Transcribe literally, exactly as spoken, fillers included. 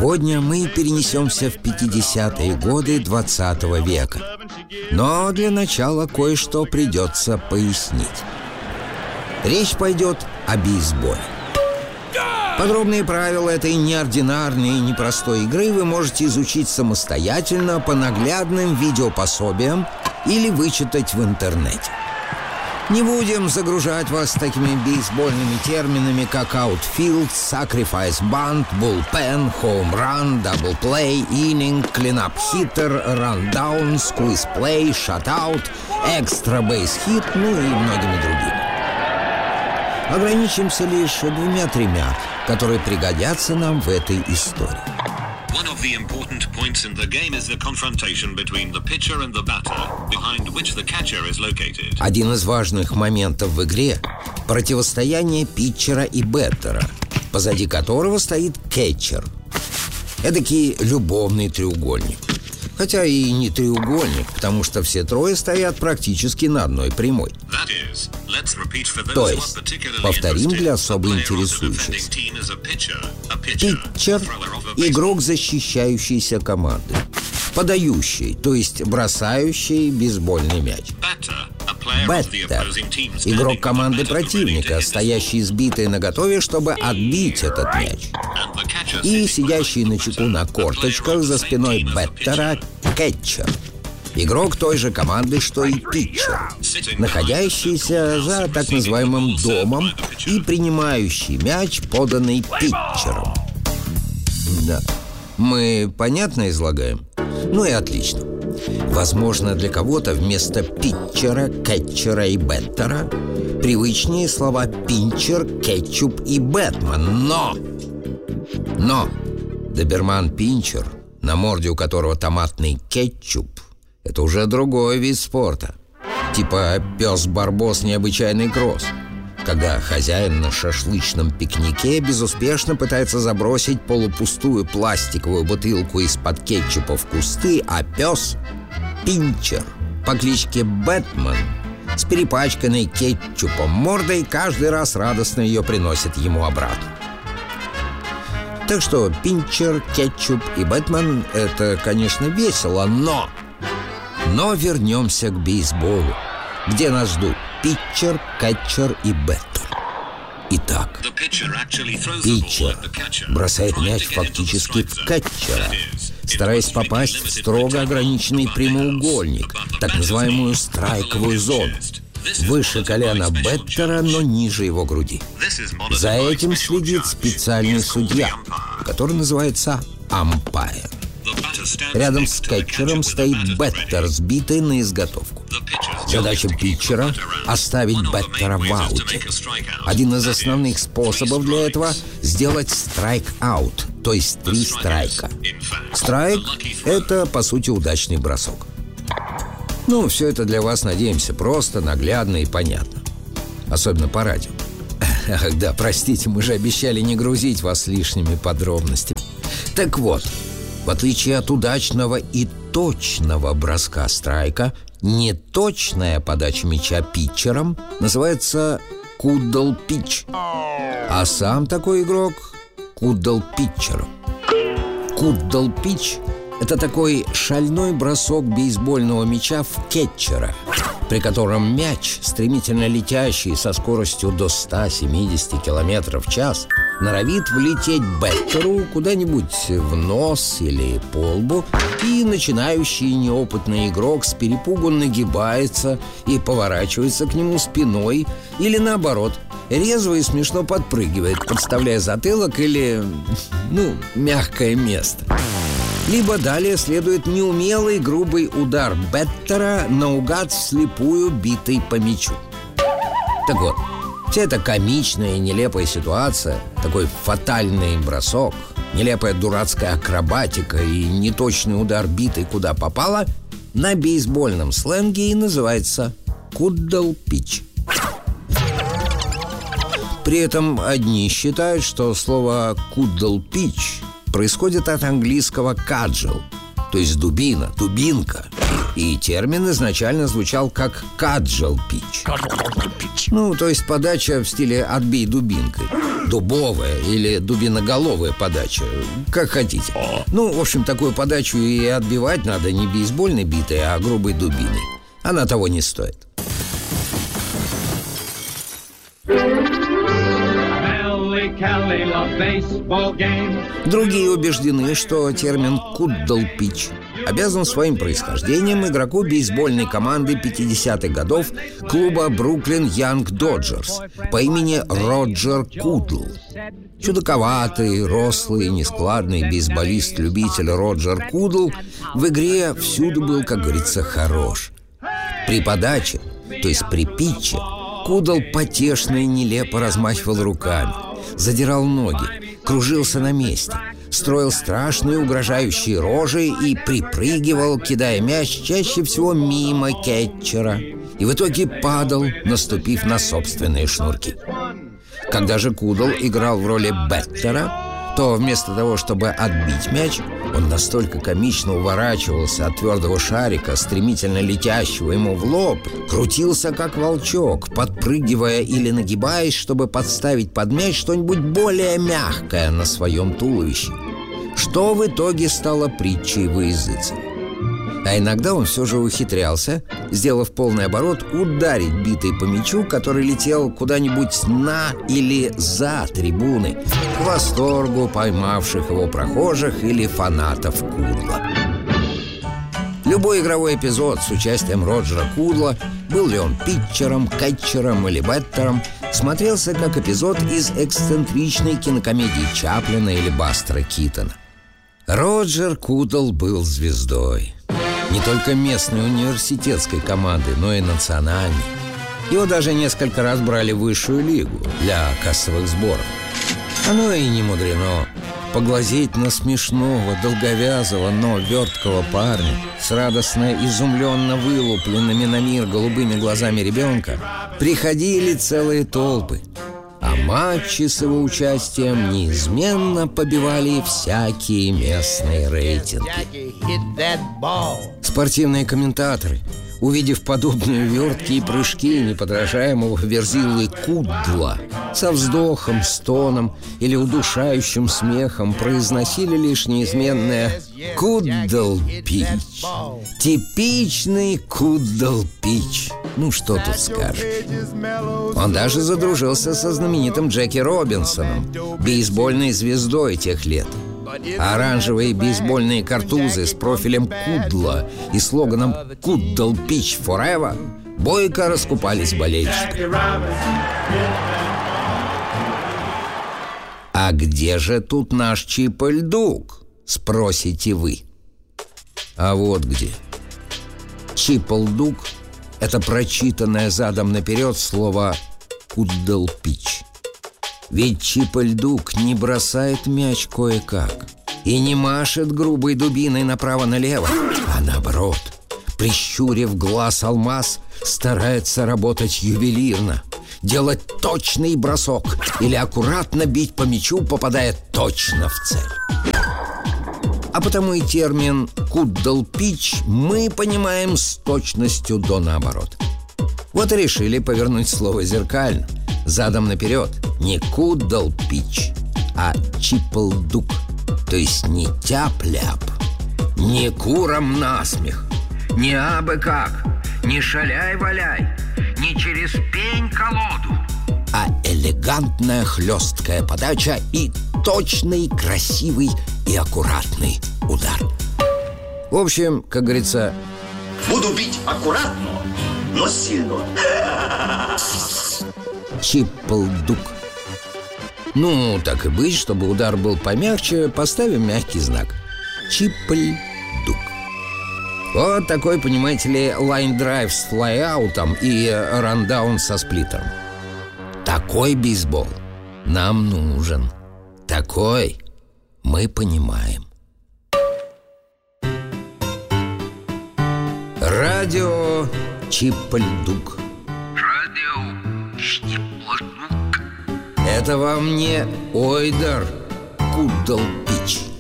Сегодня мы перенесемся в пятидесятые годы двадцатого века. Но для начала кое-что придется пояснить. Речь пойдет о бейсболе. Подробные правила этой неординарной и непростой игры вы можете изучить самостоятельно по наглядным видеопособиям или вычитать в интернете. Не будем загружать вас такими бейсбольными терминами, как outfield, sacrifice bunt, bullpen, home run, double play, inning, cleanup hitter, rundown, squeeze play, shutout, extra base hit, ну и многими другими. Ограничимся лишь двумя-тремя, которые пригодятся нам в этой истории. One of the important points in the game is the confrontation between the pitcher and the batter, behind which the catcher is located. Один из важных моментов в игре – противостояние питчера и бэттера, позади которого стоит кетчер. Эдакий любовный треугольник. Хотя и не треугольник, потому что все трое стоят практически на одной прямой. То есть, повторим для особо интересующихся. Питчер – игрок защищающейся команды. Подающий, то есть бросающий бейсбольный мяч. Бэттер – игрок команды противника, стоящий сбитый наготове, чтобы отбить этот мяч. И сидящий на чеку на корточках за спиной бэттера – кетчер. Игрок той же команды, что и питчер, находящийся за так называемым домом и принимающий мяч, поданный питчером. Да, мы понятно излагаем? Ну и отлично. Возможно, для кого-то вместо питчера, кетчера и бэттера привычнее слова пинчер, кетчуп и бэтмен. Но! Но! Доберман-пинчер, на морде у которого томатный кетчуп, это уже другой вид спорта. Типа пес-барбос необычайный кросс, когда хозяин на шашлычном пикнике безуспешно пытается забросить полупустую пластиковую бутылку из-под кетчупа в кусты, а пес — пинчер по кличке Бэтмен с перепачканной кетчупом мордой каждый раз радостно ее приносит ему обратно. Так что пинчер, кетчуп и Бэтмен — это, конечно, весело, но... Но вернемся к бейсболу, где нас ждут питчер, кетчер и бэттер. Итак, питчер бросает мяч фактически в кетчера, стараясь попасть в строго ограниченный прямоугольник, так называемую страйковую зону, выше колена бэттера, но ниже его груди. За этим следит специальный судья, который называется ампайр. Рядом с кетчером стоит бэттер, сбитый на изготовку. Задача питчера — оставить бэттера в ауте. Один из основных способов для этого — сделать страйк-аут, то есть три страйка. Страйк — это, по сути, удачный бросок. Ну, все это для вас, надеемся, просто, наглядно и понятно. Особенно по радио. Ах, да, простите, мы же обещали не грузить вас лишними подробностями. Так вот, в отличие от удачного и точного броска страйка, неточная подача мяча питчером называется кудл-питч, а сам такой игрок — кудл-питчером. Кудл-питч — это такой шальной бросок бейсбольного мяча в кетчера, при котором мяч, стремительно летящий со скоростью до ста семидесяти километров в час, норовит влететь бэттеру куда-нибудь в нос или по лбу, и начинающий неопытный игрок с перепугу нагибается и поворачивается к нему спиной, или наоборот, резво и смешно подпрыгивает, подставляя затылок или, ну, мягкое место. Либо далее следует неумелый грубый удар бэттера, наугад вслепую битый по мячу. Так вот, вся эта комичная и нелепая ситуация, такой фатальный бросок, нелепая дурацкая акробатика и неточный удар битой куда попало, на бейсбольном сленге и называется кудл-питч. При этом одни считают, что слово кудл-питч происходит от английского «каджел», то есть дубина, дубинка. И термин изначально звучал как cudgel pitch. Ну, то есть подача в стиле «отбей дубинкой». Дубовая или дубиноголовая подача, как хотите. Ну, в общем, такую подачу и отбивать надо не бейсбольной битой, а грубой дубиной. Она того не стоит. Другие убеждены, что термин «куддл питч» обязан своим происхождением игроку бейсбольной команды пятидесятых годов клуба Бруклин Янг Доджерс по имени Роджер Кудл. Чудаковатый, рослый, нескладный бейсболист-любитель Роджер Кудл в игре всюду был, как говорится, хорош. При подаче, то есть при питче, Кудл потешно и нелепо размахивал руками, задирал ноги, кружился на месте, строил страшные угрожающие рожи и припрыгивал, кидая мяч чаще всего мимо кетчера, и в итоге падал, наступив на собственные шнурки. Когда же Кудл играл в роли беттера, то вместо того, чтобы отбить мяч, он настолько комично уворачивался от твердого шарика, стремительно летящего ему в лоб, крутился как волчок, подпрыгивая или нагибаясь, чтобы подставить под мяч что-нибудь более мягкое на своем туловище, что в итоге стало притчей во языцах. А иногда он все же ухитрялся, сделав полный оборот, ударить битой по мячу, который летел куда-нибудь на или за трибуны, к восторгу поймавших его прохожих или фанатов Кудла. Любой игровой эпизод с участием Роджера Кудла, был ли он питчером, кетчером или беттером, смотрелся как эпизод из эксцентричной кинокомедии Чаплина или Бастера Китона. Роджер Кудл был звездой. Не только местной университетской команды, но и национальной. Его даже несколько раз брали в высшую лигу для кассовых сборов. Оно и не мудрено. Поглазеть на смешного, долговязого, но верткого парня с радостно изумленно вылупленными на мир голубыми глазами ребенка приходили целые толпы. А матчи с его участием неизменно побивали всякие местные рейтинги. Спортивные комментаторы, увидев подобные вертки и прыжки неподражаемого Верзилы Кудла, со вздохом, стоном или удушающим смехом произносили лишь неизменное «Кудл Питч». Типичный Кудл Питч. Ну, что тут скажешь. Он даже задружился со знаменитым Джеки Робинсоном, бейсбольной звездой тех лет. Оранжевые бейсбольные картузы с профилем Кудла и слоганом «Кудл Питч Forever» бойко раскупались болельщиками. А где же тут наш Чип-Эль-Дук, спросите вы? А вот где. Чип-Эль-Дук — это прочитанное задом наперед слово «Кудл Питч». Ведь Чип-Эль-Дук не бросает мяч кое-как и не машет грубой дубиной направо-налево, а наоборот, прищурив глаз алмаз, старается работать ювелирно, делать точный бросок или аккуратно бить по мячу, попадая точно в цель. А потому и термин «Кудл Питч» мы понимаем с точностью до наоборот. Вот и решили повернуть слово зеркально, задом наперед. Не «Кудл Питч», а «Чип-Эль-Дук», то есть не тяп-ляп, не курам насмех, не абы как, не шаляй-валяй, не через пень-колоду, а элегантная хлесткая подача и точный, красивый и аккуратный удар. В общем, как говорится, буду бить аккуратно, но сильно. Чип-Эль-Дук. Ну, так и быть, чтобы удар был помягче, поставим мягкий знак. Чип-Эль-Дук. Вот такой, понимаете ли, лайн-драйв с флай-аутом и рандаун со сплиттером. Такой бейсбол нам нужен. Такой мы понимаем. Радио Чип-Эль-Дук. Радио Чип-Эль-Дук. Это вам не Ойдер Кудл Питч.